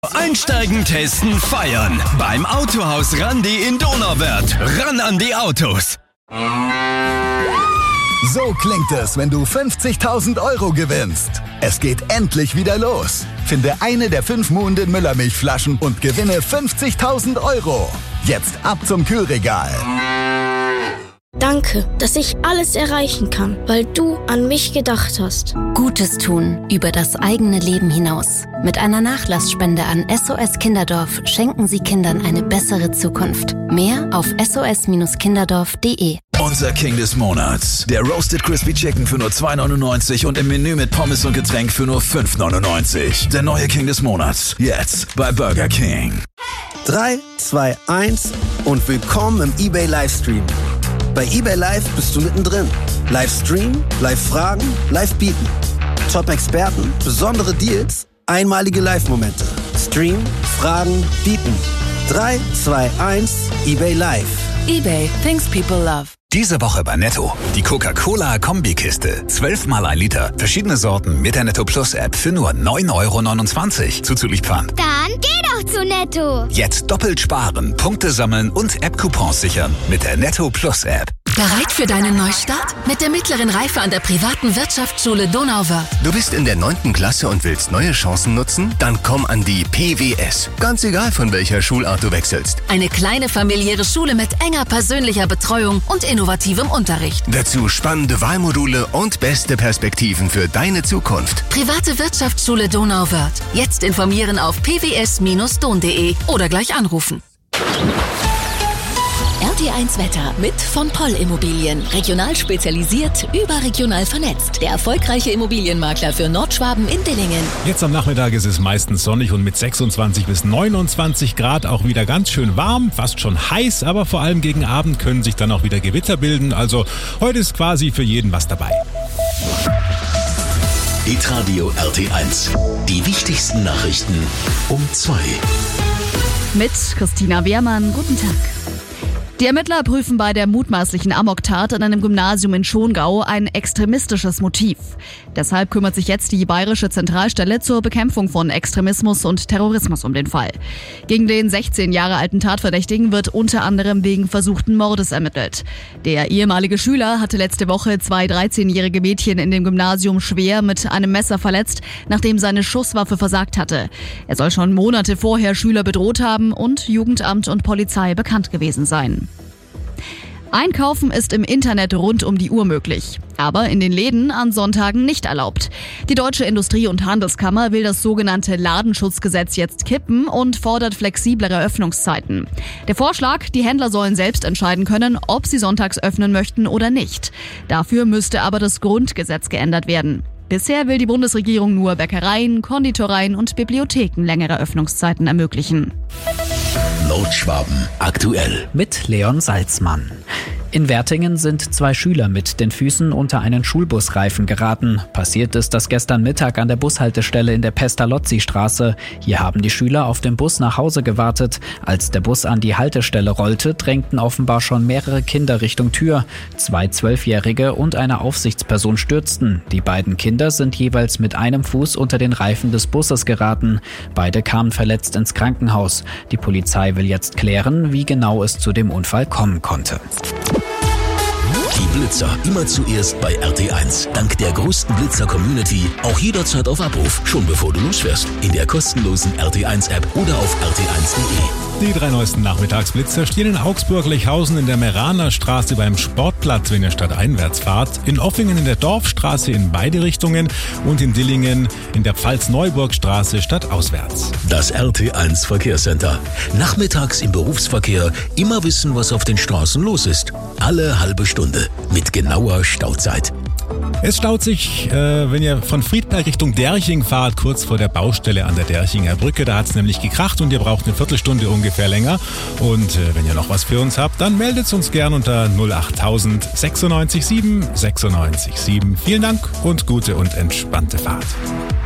Einsteigen, testen, feiern. Beim Autohaus Randi in Donauwörth. Ran an die Autos. So klingt es, wenn du 50.000 € gewinnst. Es geht endlich wieder los. Finde eine der 5 Muhnden Müllermilchflaschen und gewinne 50.000 €. Jetzt ab zum Kühlregal. Danke, dass ich alles erreichen kann, weil du an mich gedacht hast. Gutes tun über das eigene Leben hinaus. Mit einer Nachlassspende an SOS Kinderdorf schenken Sie Kindern eine bessere Zukunft. Mehr auf sos-kinderdorf.de. Unser King des Monats. Der Roasted Crispy Chicken für nur 2,99 und im Menü mit Pommes und Getränk für nur 5,99. Der neue King des Monats. Jetzt bei Burger King. 3, 2, 1 und willkommen im eBay Livestream. Bei eBay Live bist du mittendrin. Livestream, Live-Fragen, Live-Bieten. Top-Experten, besondere Deals, einmalige Live-Momente. Stream, Fragen, Bieten. 3, 2, 1, eBay Live. eBay, things people love. Diese Woche bei Netto. Die Coca-Cola-Kombikiste. 12 mal 1 Liter. Verschiedene Sorten mit der Netto Plus App für nur 9,29 € zuzüglich Pfand. Dann geh doch zu Netto. Jetzt doppelt sparen, Punkte sammeln und App-Coupons sichern mit der Netto Plus App. Bereit für deinen Neustart? Mit der mittleren Reife an der privaten Wirtschaftsschule Donauwörth. Du bist in der 9. Klasse und willst neue Chancen nutzen? Dann komm an die PWS. Ganz egal, von welcher Schulart du wechselst. Eine kleine familiäre Schule mit enger persönlicher Betreuung und innovativem Unterricht. Dazu spannende Wahlmodule und beste Perspektiven für deine Zukunft. Private Wirtschaftsschule Donauwörth. Jetzt informieren auf pws-don.de oder gleich anrufen. RT1 Wetter mit von Poll Immobilien. Regional spezialisiert, überregional vernetzt. Der erfolgreiche Immobilienmakler für Nordschwaben in Dillingen. Jetzt am Nachmittag ist es meistens sonnig und mit 26 bis 29 Grad auch wieder ganz schön warm, fast schon heiß, aber vor allem gegen Abend können sich dann auch wieder Gewitter bilden. Also heute ist quasi für jeden was dabei. Hitradio RT1. Die wichtigsten Nachrichten um 2. Mit Christina Wehrmann. Guten Tag. Die Ermittler prüfen bei der mutmaßlichen Amoktat an einem Gymnasium in Schongau ein extremistisches Motiv. Deshalb kümmert sich jetzt die Bayerische Zentralstelle zur Bekämpfung von Extremismus und Terrorismus um den Fall. Gegen den 16 Jahre alten Tatverdächtigen wird unter anderem wegen versuchten Mordes ermittelt. Der ehemalige Schüler hatte letzte Woche 2 13-jährige Mädchen in dem Gymnasium schwer mit einem Messer verletzt, nachdem seine Schusswaffe versagt hatte. Er soll schon Monate vorher Schüler bedroht haben und Jugendamt und Polizei bekannt gewesen sein. Einkaufen ist im Internet rund um die Uhr möglich, aber in den Läden an Sonntagen nicht erlaubt. Die Deutsche Industrie- und Handelskammer will das sogenannte Ladenschutzgesetz jetzt kippen und fordert flexiblere Öffnungszeiten. Der Vorschlag, die Händler sollen selbst entscheiden können, ob sie sonntags öffnen möchten oder nicht. Dafür müsste aber das Grundgesetz geändert werden. Bisher will die Bundesregierung nur Bäckereien, Konditoreien und Bibliotheken längere Öffnungszeiten ermöglichen. Nordschwaben aktuell. Mit Leon Salzmann. In Wertingen sind 2 Schüler mit den Füßen unter einen Schulbusreifen geraten. Passiert ist das gestern Mittag an der Bushaltestelle in der Pestalozzi-Straße. Hier haben die Schüler auf dem Bus nach Hause gewartet. Als der Bus an die Haltestelle rollte, drängten offenbar schon mehrere Kinder Richtung Tür. 2 12-Jährige und eine Aufsichtsperson stürzten. Die beiden Kinder sind jeweils mit einem Fuß unter den Reifen des Busses geraten. Beide kamen verletzt ins Krankenhaus. Die Polizei will jetzt klären, wie genau es zu dem Unfall kommen konnte. Die Blitzer immer zuerst bei RT1. Dank der größten Blitzer-Community auch jederzeit auf Abruf, schon bevor du losfährst. In der kostenlosen RT1-App oder auf rt1.de. Die 3 neuesten Nachmittagsblitzer stehen in Augsburg-Lechhausen in der Meraner Straße beim Sportplatz, wenn ihr stadteinwärts fahrt, in Offingen in der Dorfstraße in beide Richtungen und in Dillingen in der Pfalz-Neuburg-Straße stadtauswärts. Das RT1 Verkehrscenter. Nachmittags im Berufsverkehr immer wissen, was auf den Straßen los ist. Alle halbe Stunde mit genauer Stauzeit. Es staut sich, wenn ihr von Friedberg Richtung Derching fahrt, kurz vor der Baustelle an der Derchinger Brücke. Da hat es nämlich gekracht und ihr braucht eine Viertelstunde ungefähr länger. Und wenn ihr noch was für uns habt, dann meldet uns gern unter 08000 96 7 96 7. Vielen Dank und gute und entspannte Fahrt.